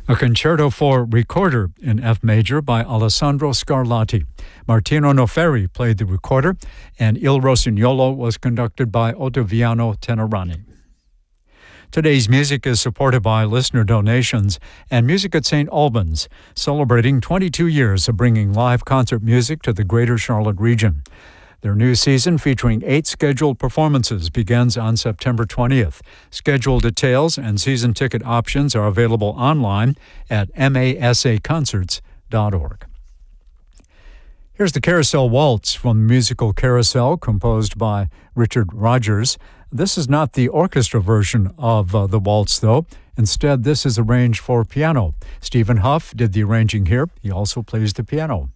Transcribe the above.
A concerto for recorder in F major by Alessandro Scarlatti. Martino Noferri played the recorder, and Il Rossignolo was conducted by Ottaviano Tenerani. Today's music is supported by listener donations and Music at St. Albans, celebrating 22 years of bringing live concert music to the greater Charlotte region. Their new season, featuring 8 scheduled performances, begins on September 20th. Schedule details and season ticket options are available online at masaconcerts.org. Here's the Carousel Waltz from the musical Carousel, composed by Richard Rogers. This is not the orchestra version of the waltz, though. Instead, this is arranged for piano. Stephen Huff did the arranging here. He also plays the piano.